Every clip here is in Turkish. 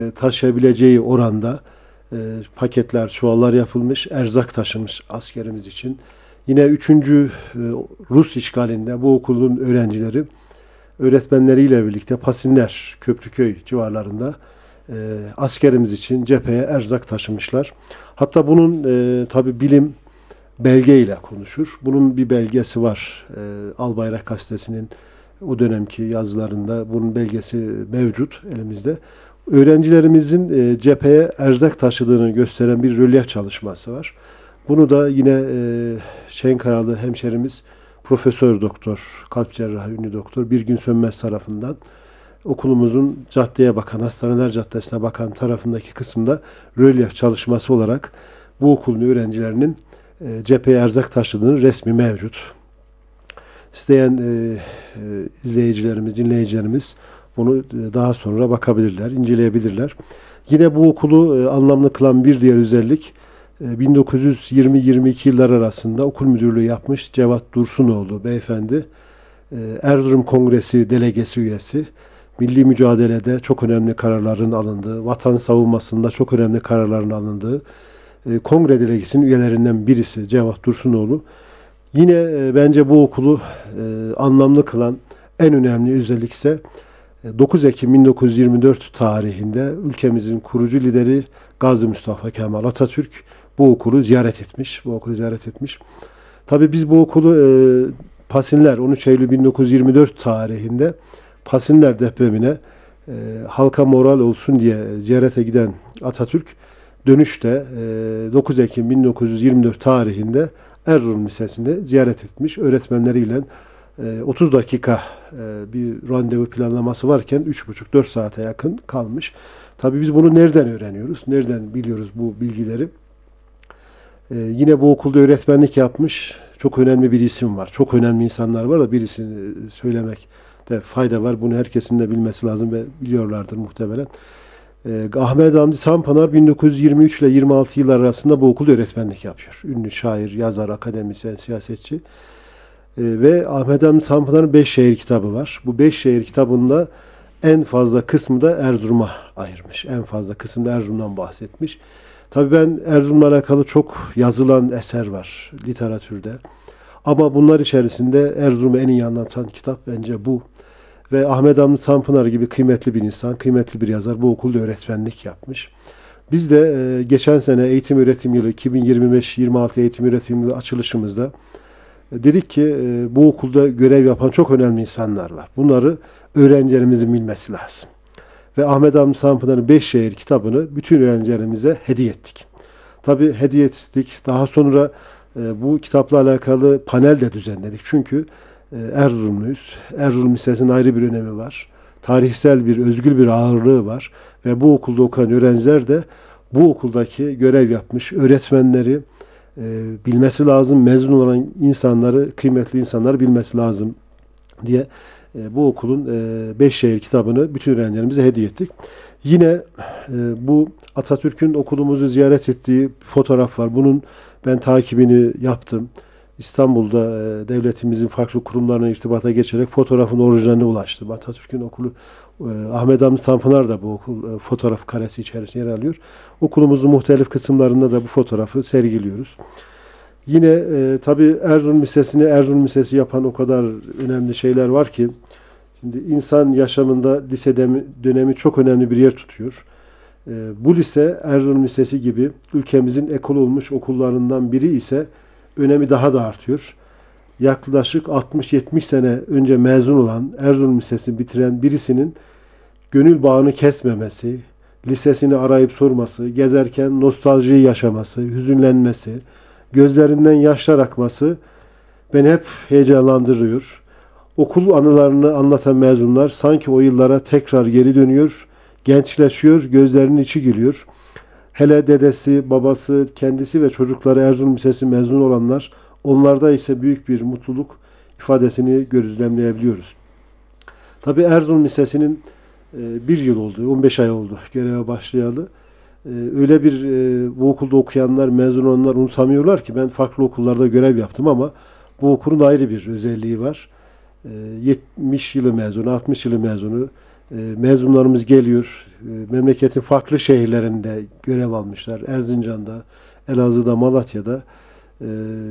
taşıyabileceği oranda paketler, çuvallar yapılmış, erzak taşınmış askerimiz için. Yine 3. Rus işgalinde bu okulun öğrencileri öğretmenleriyle birlikte Pasinler, Köprüköy civarlarında askerimiz için cepheye erzak taşımışlar. Hatta bunun tabi bilim belgeyle konuşur. Bunun bir belgesi var. Albayrak Gazetesi'nin o dönemki yazılarında bunun belgesi mevcut elimizde. Öğrencilerimizin cepheye erzak taşıdığını gösteren bir rölyef çalışması var. Bunu da yine Şenkayalı hemşerimiz Profesör Doktor, kalp cerrahı ünlü doktor Birgün Sönmez tarafından okulumuzun caddeye bakan, Hastaneler Caddesi'ne bakan tarafındaki kısımda rölyef çalışması olarak bu okulun öğrencilerinin cepheye erzak taşıdığının resmi mevcut. İsteyen izleyicilerimiz, dinleyicilerimiz bunu daha sonra bakabilirler, inceleyebilirler. Yine bu okulu anlamlı kılan bir diğer özellik 1920-22 yıllar arasında okul müdürlüğü yapmış Cevat Dursunoğlu beyefendi, Erzurum Kongresi delegesi üyesi, milli mücadelede çok önemli kararların alındığı, vatan savunmasında çok önemli kararların alındığı kongre delegesinin üyelerinden birisi Cevat Dursunoğlu. Yine bence bu okulu anlamlı kılan en önemli özellik ise 9 Ekim 1924 tarihinde ülkemizin kurucu lideri Gazi Mustafa Kemal Atatürk bu okulu ziyaret etmiş. Tabii biz bu okulu Pasinler 13 Eylül 1924 tarihinde Pasinler depremine halka moral olsun diye ziyarete giden Atatürk dönüşte 9 Ekim 1924 tarihinde Erzurum Lisesi'ni ziyaret etmiş. Öğretmenleriyle 30 dakika bir randevu planlaması varken 3,5-4 saate yakın kalmış. Tabii biz bunu nereden öğreniyoruz? Nereden biliyoruz bu bilgileri? Yine bu okulda öğretmenlik yapmış çok önemli bir isim var. Çok önemli insanlar var da birisini söylemekte fayda var. Bunu herkesin de bilmesi lazım ve biliyorlardır muhtemelen. Ahmet Hamdi Tanpınar 1923 ile 26 yıllar arasında bu okulda öğretmenlik yapıyor. Ünlü şair, yazar, akademisyen, siyasetçi. Ve Ahmet Hamdi Tanpınar'ın 5 şehir kitabı var. Bu 5 şehir kitabında en fazla kısmı da Erzurum'a ayırmış. En fazla kısmında Erzurum'dan bahsetmiş. Tabii ben Erzurum'la alakalı çok yazılan eser var literatürde. Ama bunlar içerisinde Erzurum'u en iyi anlatan kitap bence bu. Ve Ahmet Hamdi Tanpınar gibi kıymetli bir insan, kıymetli bir yazar bu okulda öğretmenlik yapmış. Biz de geçen sene eğitim öğretim yılı 2025-26 eğitim öğretim yılı açılışımızda dedik ki bu okulda görev yapan çok önemli insanlar var. Bunları öğrencilerimizin bilmesi lazım. Ve Ahmet Hamdi Tanpınar'ın 5 şehir kitabını bütün öğrencilerimize hediye ettik. Tabii hediye ettik. Daha sonra bu kitapla alakalı panel de düzenledik. Çünkü Erzurumluyuz. Erzurum Lisesi'nin ayrı bir önemi var. Tarihsel bir, özgül bir ağırlığı var. Ve bu okulda okuyan öğrenciler de bu okuldaki görev yapmış öğretmenleri bilmesi lazım. Mezun olan insanları, kıymetli insanları bilmesi lazım diye bu okulun 5 şehir kitabını bütün öğrencilerimize hediye ettik. Yine bu Atatürk'ün okulumuzu ziyaret ettiği fotoğraf var. Bunun ben takibini yaptım. İstanbul'da devletimizin farklı kurumlarına irtibata geçerek fotoğrafın orijinaline ulaştım. Atatürk'ün okulu Ahmet Hamdi Tanpınar da bu okul fotoğraf karesi içerisinde yer alıyor. Okulumuzun muhtelif kısımlarında da bu fotoğrafı sergiliyoruz. Yine tabii Erzurum Lisesi yapan o kadar önemli şeyler var ki şimdi insan yaşamında lise dönemi çok önemli bir yer tutuyor. Bu lise Erzurum Lisesi gibi ülkemizin ekol olmuş okullarından biri ise önemi daha da artıyor. Yaklaşık 60-70 sene önce mezun olan Erzurum Lisesi'ni bitiren birisinin gönül bağını kesmemesi, lisesini arayıp sorması, gezerken nostaljiyi yaşaması, hüzünlenmesi, gözlerinden yaşlar akması beni hep heyecanlandırıyor. Okul anılarını anlatan mezunlar sanki o yıllara tekrar geri dönüyor, gençleşiyor, gözlerinin içi gülüyor. Hele dedesi, babası, kendisi ve çocukları Erzurum Lisesi mezun olanlar, onlarda ise büyük bir mutluluk ifadesini gözlemleyebiliyoruz. Tabii Erzurum Lisesi'nin bir yıl oldu, 15 ay oldu göreve başlayalı. Öyle bir bu okulda okuyanlar, mezun olanlar unutamıyorlar ki ben farklı okullarda görev yaptım ama bu okulun ayrı bir özelliği var. 70 yılı mezunu, 60 yılı mezunu Mezunlarımız geliyor. Memleketin farklı şehirlerinde görev almışlar. Erzincan'da, Elazığ'da, Malatya'da. E,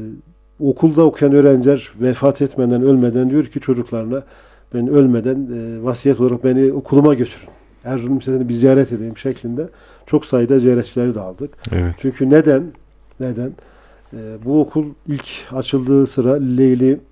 Okulda okuyan öğrenciler vefat etmeden, ölmeden diyor ki çocuklarına, ben ölmeden vasiyet olarak beni okuluma götürün. Erzurum Lisesi'ni bir ziyaret edeyim şeklinde çok sayıda ziyaretçileri de aldık. Evet. Çünkü neden? Bu okul ilk açıldığı sıra Leyli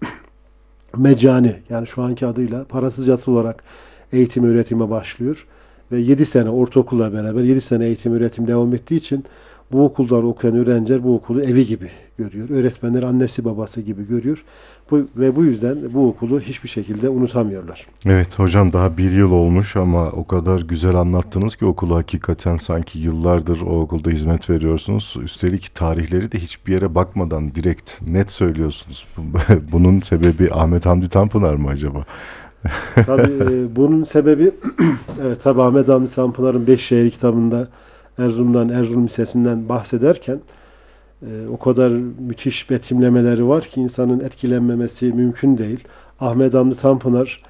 Mecani, yani şu anki adıyla parasız yatılı olarak eğitim öğretime başlıyor. Ve 7 sene ortaokulla beraber 7 sene eğitim öğretim devam ettiği için bu okuldan okuyan öğrenciler bu okulu evi gibi görüyor. Öğretmenler annesi babası gibi görüyor. Bu yüzden bu okulu hiçbir şekilde unutamıyorlar. Evet hocam, daha bir yıl olmuş ama o kadar güzel anlattınız ki okulu, hakikaten sanki yıllardır o okulda hizmet veriyorsunuz. Üstelik tarihleri de hiçbir yere bakmadan direkt net söylüyorsunuz. Bunun sebebi Ahmet Hamdi Tanpınar mı acaba? Tabii bunun sebebi evet, tabii Ahmet Hamdi Tanpınar'ın Beşşehir kitabında Erzurum Lisesi'nden bahsederken o kadar müthiş betimlemeleri var ki insanın etkilenmemesi mümkün değil. Ahmet Hamdi Tanpınar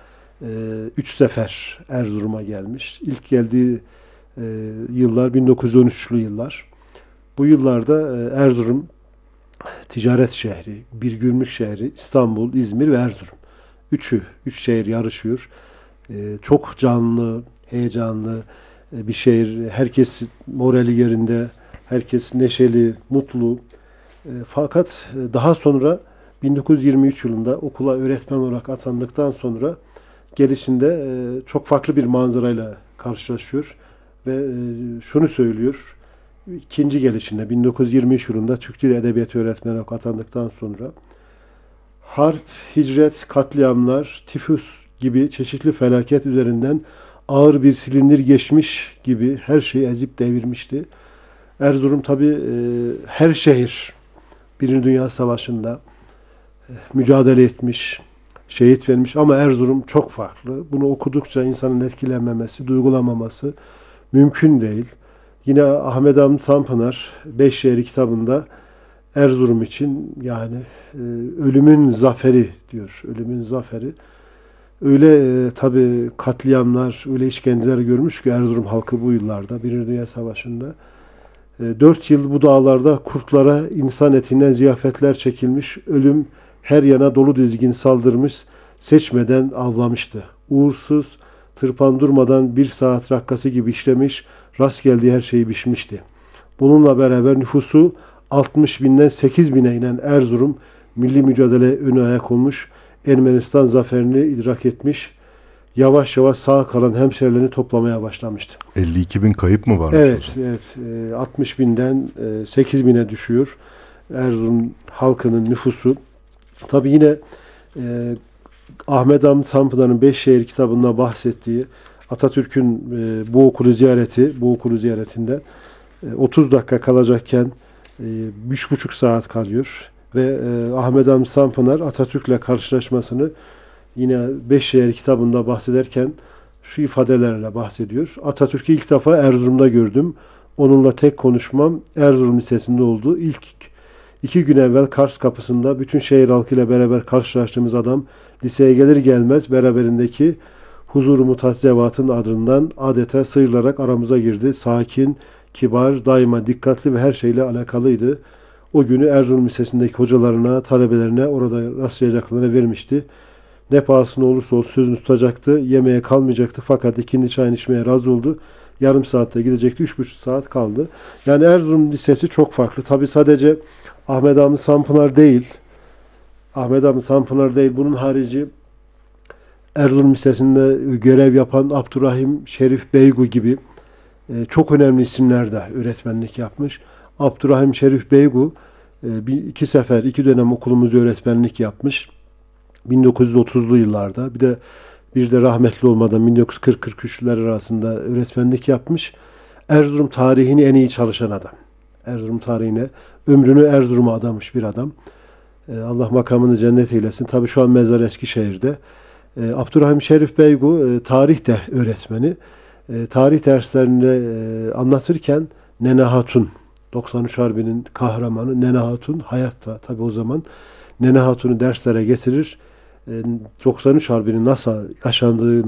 3 sefer Erzurum'a gelmiş. İlk geldiği yıllar 1913'lü yıllar. Bu yıllarda Erzurum ticaret şehri, bir gümrük şehri, İstanbul, İzmir ve Erzurum. Üç şehir yarışıyor. Çok canlı, heyecanlı bir şehir. Herkes morali yerinde, herkes neşeli, mutlu. Fakat daha sonra 1923 yılında okula öğretmen olarak atandıktan sonra gelişinde çok farklı bir manzarayla karşılaşıyor ve şunu söylüyor. İkinci gelişinde 1923 yılında Türk Dili Edebiyatı öğretmeni olarak atandıktan sonra harp, hicret, katliamlar, tifüs gibi çeşitli felaket üzerinden ağır bir silindir geçmiş gibi her şeyi ezip devirmişti. Erzurum tabii her şehir Birinci Dünya Savaşı'nda mücadele etmiş, şehit vermiş ama Erzurum çok farklı. Bunu okudukça insanın etkilenmemesi, duygulamaması mümkün değil. Yine Ahmet Hamdi Tanpınar Beşşehir kitabında Erzurum için yani ölümün zaferi diyor. Ölümün zaferi. Öyle tabii katliamlar, öyle işkenceler görmüş ki Erzurum halkı bu yıllarda Birinci Dünya Savaşı'nda. 4 yıl bu dağlarda kurtlara insan etinden ziyafetler çekilmiş, ölüm her yana dolu dizgin saldırmış, seçmeden avlamıştı. Uğursuz, tırpan durmadan 1 saat rakkası gibi işlemiş, rast geldiği her şeyi biçmişti. Bununla beraber nüfusu 60 binden 8 bine inen Erzurum, milli mücadele öne ayak olmuş, Ermenistan zaferini idrak etmiş, yavaş yavaş sağ kalan hemşerilerini toplamaya başlamıştı. 52 bin kayıp mı varmış Evet, hocam? evet. 60 binden 8 bine düşüyor Erzurum halkının nüfusu. Tabii yine Ahmet Hamdi Tanpınar'ın Beşşehir kitabında bahsettiği Atatürk'ün bu okulu ziyaretinde 30 dakika kalacakken 3,5 saat kalıyor ve Ahmet Hamdi Tanpınar Atatürk'le karşılaşmasını yine Beşşehir kitabında bahsederken şu ifadelerle bahsediyor. Atatürk'ü ilk defa Erzurum'da gördüm. Onunla tek konuşmam Erzurum Lisesi'nde oldu. İlk 2 gün evvel Kars kapısında bütün şehir halkıyla beraber karşılaştığımız adam liseye gelir gelmez beraberindeki huzur-u mutazzevatın adından adeta sıyrılarak aramıza girdi. Sakin, kibar, daima dikkatli ve her şeyle alakalıydı. O günü Erzurum Lisesi'ndeki hocalarına, talebelerine orada rastlayacaklarına vermişti. Ne pahasına olursa o sözünü tutacaktı. Yemeğe kalmayacaktı. Fakat ikindi çayını içmeye razı oldu. Yarım saatte gidecekti. 3,5 saat kaldı. Yani Erzurum Lisesi çok farklı. Tabi sadece Ahmet Hamdi Tanpınar değil. Bunun harici Erzurum Lisesi'nde görev yapan Abdurrahim Şerif Beygu gibi çok önemli isimler de öğretmenlik yapmış. Abdurrahim Şerif Beygu 2 dönem okulumuzda öğretmenlik yapmış. 1930'lu yıllarda bir de rahmetli olmadan 1940-43'ler arasında öğretmenlik yapmış. Erzurum tarihini en iyi çalışan adam. Erzurum tarihine ömrünü Erzurum'a adamış bir adam. Allah makamını cennet eylesin. Tabii şu an mezar Eskişehir'de. Abdurrahim Şerif Beygu tarih de öğretmeni. Tarih derslerinde anlatırken Nene Hatun, 93 Harbi'nin kahramanı Nene Hatun hayatta. Tabii o zaman Nene Hatun'u derslere getirir. 93 Harbi'nin nasıl yaşandığını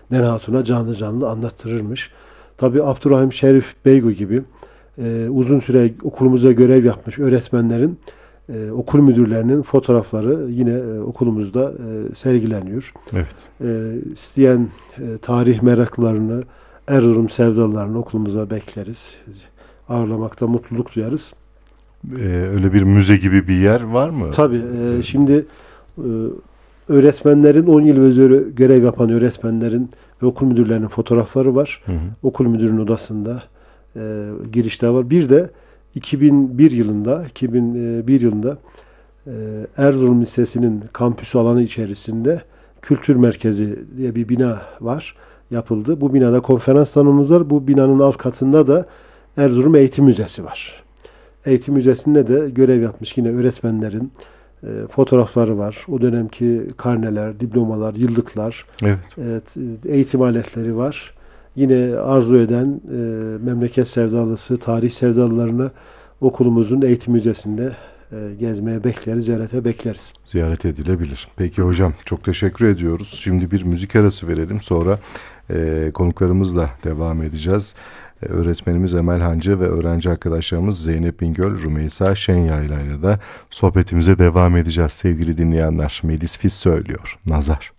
Nene Hatun'a canlı canlı anlattırırmış. Tabii Abdurrahim Şerif Beygu gibi uzun süre okulumuza görev yapmış öğretmenlerin, okul müdürlerinin fotoğrafları yine okulumuzda sergileniyor. Evet. İsteyen tarih meraklılarını, Erzurum sevdalılarını okulumuza bekleriz. Ağırlamakta mutluluk duyarız. Öyle bir müze gibi bir yer var mı? Tabii. Şimdi öğretmenlerin 10 yıl ve üzeri görev yapan öğretmenlerin ve okul müdürlerinin fotoğrafları var. Hı hı. Okul müdürünün odasında girişte var. Bir de 2001 yılında Erzurum Lisesi'nin kampüs alanı içerisinde kültür merkezi diye bir bina var. Yapıldı. Bu binada konferans salonumuz var. Bu binanın alt katında da Erzurum Eğitim Müzesi var. Eğitim Müzesi'nde de görev yapmış yine öğretmenlerin fotoğrafları var. O dönemki karneler, diplomalar, yıllıklar, Evet. eğitim aletleri var. Yine arzu eden memleket sevdalısı, tarih sevdalılarını okulumuzun eğitim müzesinde gezmeye bekleriz, ziyarete bekleriz. Ziyaret edilebilir. Peki hocam, çok teşekkür ediyoruz. Şimdi bir müzik arası verelim. Sonra konuklarımızla devam edeceğiz. Öğretmenimiz Emel Hancı ve öğrenci arkadaşlarımız Zeynep Bingöl, Rümeysa Şenyayla ile de sohbetimize devam edeceğiz sevgili dinleyenler. Melis Fis söylüyor. Nazar.